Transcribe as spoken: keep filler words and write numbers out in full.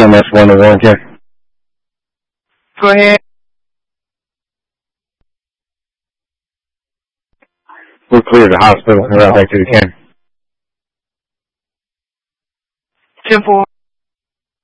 M S one to Warrington. Go ahead. We're clear to the hospital. We're out back to the can. ten four.